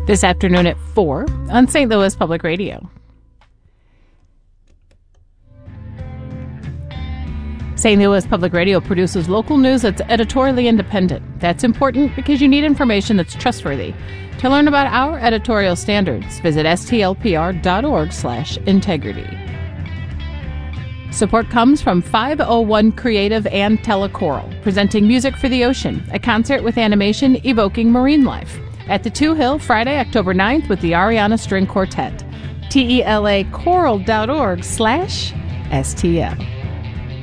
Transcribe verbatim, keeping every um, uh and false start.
This afternoon at four on Saint Louis Public Radio. Saint Louis Public Radio produces local news that's editorially independent. That's important because you need information that's trustworthy. To learn about our editorial standards, visit stlpr.org slash integrity. Support comes from five oh one Creative and Telechoral, presenting Music for the Ocean, a concert with animation evoking marine life, at the Two Hill, Friday, October ninth, with the Ariana String Quartet. T E L A choral dot org slash S T L.